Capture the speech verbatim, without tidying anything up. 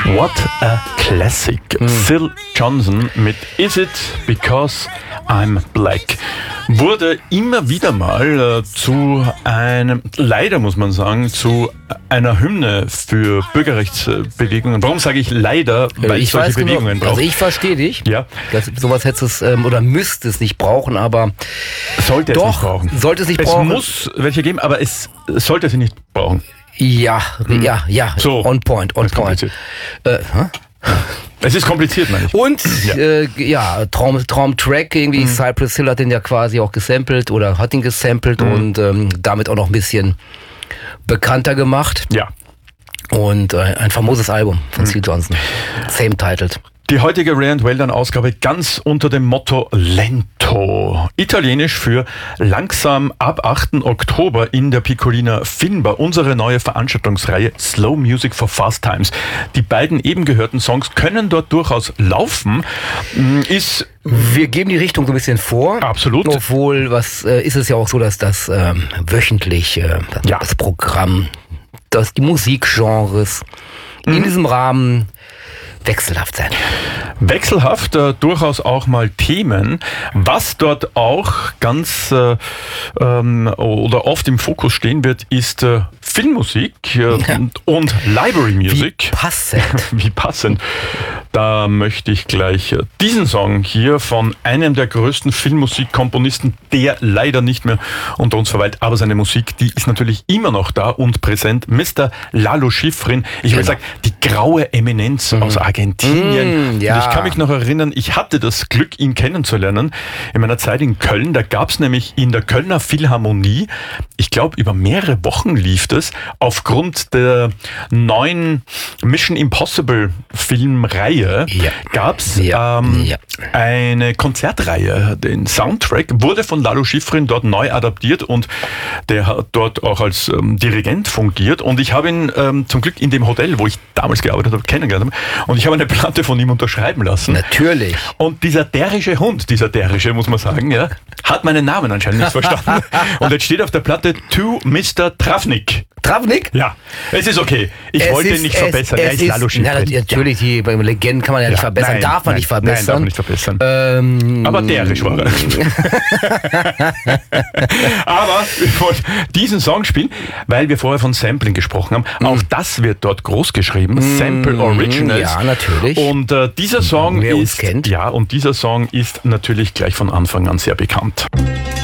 What a Classic. Mhm. Phil Johnson mit Is It Because I'm Black wurde immer wieder mal äh, zu einem, leider muss man sagen, zu einer Hymne für Bürgerrechtsbewegungen. Warum sage ich leider? Weil ich solche weiß Bewegungen genau, braucht. Also ich verstehe dich. Ja. Das, sowas hättest es ähm, oder müsste es nicht brauchen, aber sollte es doch, nicht brauchen. Sollte es nicht es brauchen. Es muss welche geben, aber es sollte sie nicht brauchen. Ja, hm. ja, ja. So. On point, on point. Äh, es ist kompliziert, meine ich. Und ja, äh, ja Traum, Traumtrack, irgendwie mhm. Cypress Hill hat den ja quasi auch gesampelt oder hat ihn gesampelt mhm. und ähm, damit auch noch ein bisschen bekannter gemacht. Ja. Und äh, ein famoses Album von mhm. Phil Johnson. Same titled. Die heutige Ray and Well-Done-Ausgabe ganz unter dem Motto Lento. Italienisch für langsam ab achten Oktober in der Piccolina Finbar. Unsere neue Veranstaltungsreihe Slow Music for Fast Times. Die beiden eben gehörten Songs können dort durchaus laufen. Ist Wir geben die Richtung so ein bisschen vor. Absolut. Obwohl, was äh, ist es ja auch so, dass das ähm, wöchentlich äh, ja. das Programm, dass die Musikgenres mhm. in diesem Rahmen wechselhaft sein. Wechselhaft, äh, durchaus auch mal Themen. Was dort auch ganz äh, ähm, oder oft im Fokus stehen wird, ist äh, Filmmusik äh, ja. und, und Library Music. Wie passend. Wie passend. Da möchte ich gleich äh, diesen Song hier von einem der größten Filmmusikkomponisten, der leider nicht mehr unter uns verweilt, aber seine Musik, die ist natürlich immer noch da und präsent. Mister Lalo Schifrin, ich genau. würde sagen, die graue Eminenz mhm. aus Argentinien. Mm, ja. Und ich kann mich noch erinnern, ich hatte das Glück, ihn kennenzulernen in meiner Zeit in Köln. Da gab es nämlich in der Kölner Philharmonie, ich glaube über mehrere Wochen lief das, aufgrund der neuen Mission Impossible Filmreihe ja. gab es ja. ähm, ja. eine Konzertreihe. Den Soundtrack wurde von Lalo Schifrin dort neu adaptiert und der hat dort auch als ähm, Dirigent fungiert. Und ich habe ihn ähm, zum Glück in dem Hotel, wo ich damals gearbeitet habe, kennengelernt habe. Und ich habe eine Platte von ihm unterschreiben lassen. Natürlich. Und dieser derische Hund, dieser derische, muss man sagen, ja, hat meinen Namen anscheinend nicht verstanden. Und jetzt steht auf der Platte To Mister Travnik. Travnik? Ja, es ist okay. Ich es wollte ist, ihn nicht es, verbessern. Es er ist, ist Lalo Schifrin. Ja, natürlich, die beim Legenden kann man ja, ja nicht verbessern. Nein, darf man nein, nicht verbessern. Nein, darf man nicht verbessern. Ähm, Aber derisch war er. Aber ich wollte diesen Song spielen, weil wir vorher von Sampling gesprochen haben. Mm. Auch das wird dort groß geschrieben. Mm. Sample Originals. Ja, natürlich. Und äh, dieser Song Wer ist, uns kennt. ja, und dieser Song ist natürlich gleich von Anfang an sehr bekannt.